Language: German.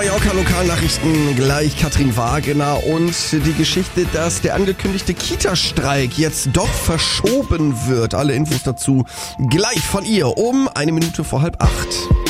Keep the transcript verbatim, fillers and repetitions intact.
Mallorca Lokalnachrichten, gleich Katrin Wagener und die Geschichte, dass der angekündigte Kita-Streik jetzt doch verschoben wird. Alle Infos dazu gleich von ihr um eine Minute vor halb acht.